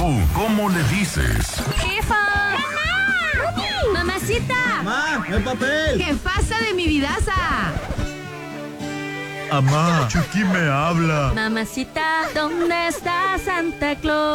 ¿Tú cómo le dices? ¡Jefa! ¡Mamá! ¡Mamacita! ¡Mamá! ¡El papel! ¿Qué pasa de mi vidaza? Amá, Chucky me habla. Mamacita, ¿dónde está Santa Claus?